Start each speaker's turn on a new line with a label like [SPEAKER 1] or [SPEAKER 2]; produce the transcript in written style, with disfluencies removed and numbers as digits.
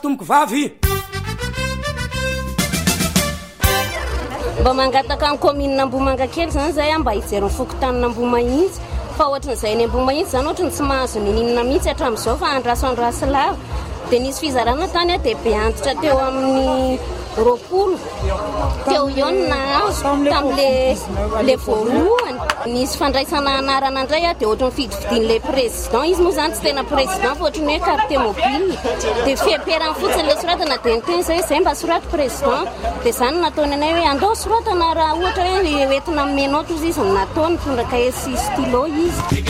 [SPEAKER 1] tomboko vavy
[SPEAKER 2] mba mangataka ny commune Ambomanga kely zany zay mba hijery fokotanina Ambomahitsy fa ohatran'izay ny Ambomahitsy zany ohatrany tsy mahazo ninina mihitsy hatramin'izao fa andraso lava dia nisy fizarana tany dia be antitra teo amin'ny 20 teo iona tamin'le voalohany nisy fandraisana anarana indray dia ohatrany fidividin'le président izy moa zany tsy tena président fa ohatrany hoe carte mobile dia fiampiarany fotsiny le soratana dia niteny zay mba soraty président dia zany nataony anay hoe andao soratana raha ohatra hoe entina menao tozy izy nataony tondraka esy stylo izy